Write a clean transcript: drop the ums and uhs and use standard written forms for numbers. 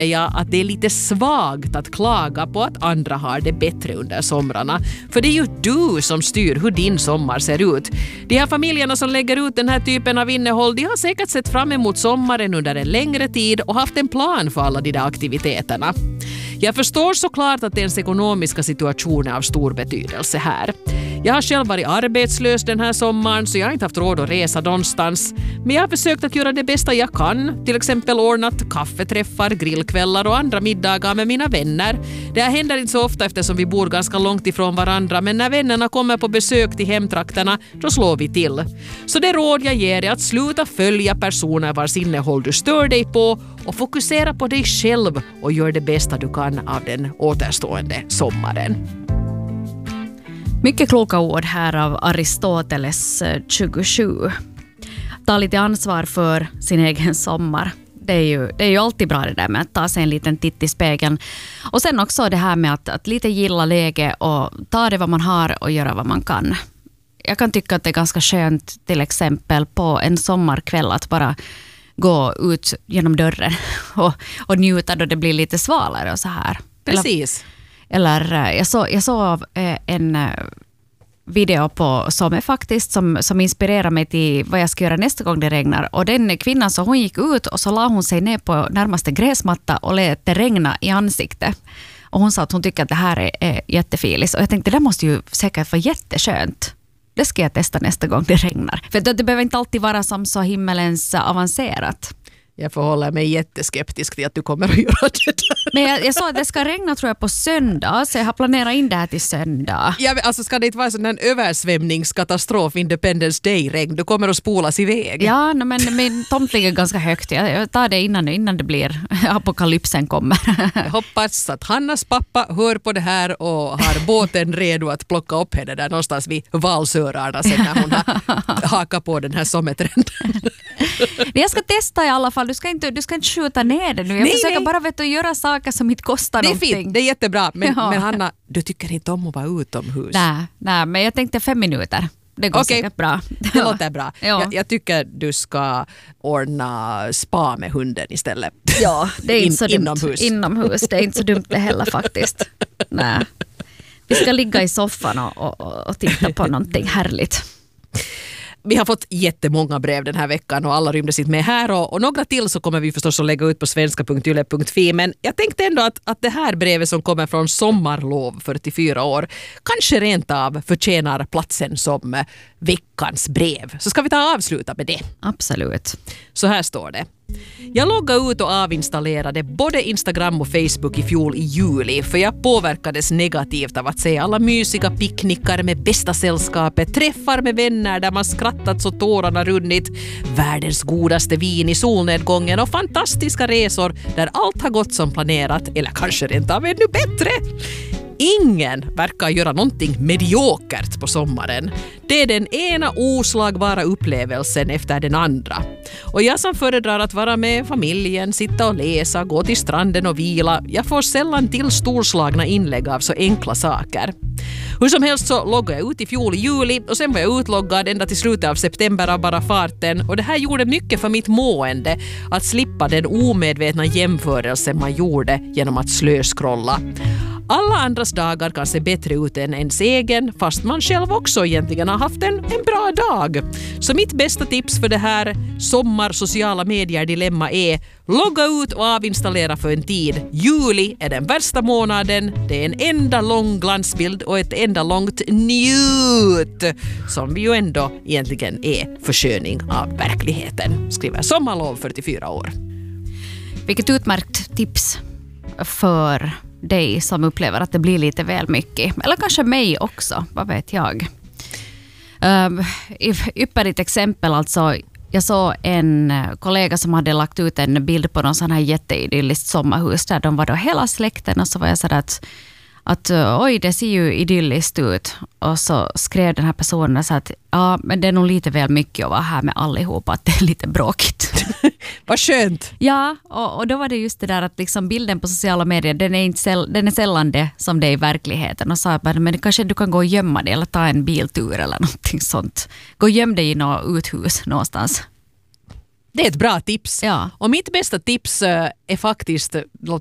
Ja, att det är lite svagt att klaga på att andra har det bättre under somrarna. För det är ju du som styr hur din sommar ser ut. De här familjerna som lägger ut den här typen av innehåll, de har säkert sett fram emot sommaren under en längre tid och haft en plan för alla de där aktiviteterna. Jag förstår såklart att ens ekonomiska situation är av stor betydelse här. Jag har själv varit arbetslös den här sommaren så jag har inte haft råd att resa någonstans. Men jag har försökt att göra det bästa jag kan. Till exempel ordnat kaffeträffar, grillkvällar och andra middagar med mina vänner. Det här händer inte så ofta eftersom vi bor ganska långt ifrån varandra. Men när vännerna kommer på besök till hemtrakterna, då slår vi till. Så det råd jag ger är att sluta följa personer vars innehåll du stör dig på och fokusera på dig själv och gör det bästa du kan av den återstående sommaren. Mycket kloka ord här av Aristoteles 27. Ta lite ansvar för sin egen sommar. Det är ju alltid bra det där med att ta sig en liten titt i spegeln. Och sen också det här med att lite gilla läge och ta det vad man har och göra vad man kan. Jag kan tycka att det är ganska skönt till exempel på en sommarkväll att bara gå ut genom dörren och njuta då det blir lite svalare och så här. Precis. Eller jag såg en video på Somme faktiskt som inspirerar mig till vad jag ska göra nästa gång det regnar. Och den kvinnan så hon gick ut och så la hon sig ner på närmaste gräsmatta och lät det regna i ansiktet. Och hon sa att hon tycker att det här är jättefilis. Och jag tänkte det måste ju säkert vara jätteskönt. Det ska jag testa nästa gång det regnar. För det behöver inte alltid vara som så himmelens avancerat. Jag förhåller mig jätteskeptisk till att du kommer att göra det där. Men jag sa att det ska regna tror jag på söndag, så jag har planerat in det här till söndag. Ja, alltså ska det inte vara sån en översvämningskatastrof, Independence Day-regn, du kommer att spolas iväg. Ja, men min tomt ligger ganska högt. Jag tar det innan det blir apokalypsen kommer. Jag hoppas att Hannas pappa hör på det här och har båten redo att plocka upp henne där någonstans vid Valsörarna sen när hon har hakat på den här sommertrenden. Jag ska testa i alla fall. Du ska inte skjuta ner det nu. Jag försöker bara göra saker som inte kostar någonting. Det är fint, det är jättebra. Men Hanna, du tycker inte om att vara utomhus? Nej, men jag tänkte 5 minuter. Det går säkert bra. Det låter bra. Ja. Jag tycker du ska ordna spa med hunden istället. Ja, det är inte så dumt. Inomhus. Det är inte så dumt det heller faktiskt. Nej. Vi ska ligga i soffan och titta på någonting härligt. Vi har fått jättemånga brev den här veckan och alla rymdes inte med här och några till så kommer vi förstås att lägga ut på svenska.yle.fi, men jag tänkte ändå att det här brevet som kommer från Sommarlov 44 år kanske rent av förtjänar platsen som veckans brev. Så ska vi ta och avsluta med det. Absolut. Så här står det. Jag loggade ut och avinstallerade både Instagram och Facebook i fjol i juli för jag påverkades negativt av att se alla mysiga picknickar med bästa sällskapet, träffar med vänner där man skrattat så tårarna runnit, världens godaste vin i solnedgången och fantastiska resor där allt har gått som planerat eller kanske rent av ännu bättre. Ingen verkar göra någonting mediokert på sommaren. Det är den ena oslagbara upplevelsen efter den andra. Och jag som föredrar att vara med familjen, sitta och läsa, gå till stranden och vila, jag får sällan till storslagna inlägg av så enkla saker. Hur som helst så loggade jag ut i fjol i juli och sen var jag utloggad ända till slutet av september av bara farten och det här gjorde mycket för mitt mående att slippa den omedvetna jämförelsen man gjorde genom att slöskrolla. Alla andras dagar kan se bättre ut än ens egen fast man själv också egentligen har haft en bra dag. Så mitt bästa tips för det här sommar-sociala medier-dilemma är logga ut och avinstallera för en tid. Juli är den värsta månaden. Det är en enda lång glansbild och ett enda långt njut som vi ju ändå egentligen är försköning av verkligheten. Skriver Sommarlov 44 år. Vilket utmärkt tips för dig som upplever att det blir lite väl mycket. Eller kanske mig också, vad vet jag. Ypperligt exempel alltså. Jag såg en kollega som hade lagt ut en bild på någon sån här jätteidylliskt sommarhus där de var då hela släkten och så var jag så att oj, det ser ju idylliskt ut. Och så skrev den här personen så att ja, men det är nog lite väl mycket att vara här med allihopa, att det är lite bråkigt. Vad skönt! Ja, och då var det just det där att liksom bilden på sociala medier, den är sällan det som det är i verkligheten. Och sa att men kanske du kan gå och gömma dig eller ta en biltur eller någonting sånt. Gå och göm dig i något uthus någonstans. Det är ett bra tips. Ja. Och mitt bästa tips är faktiskt,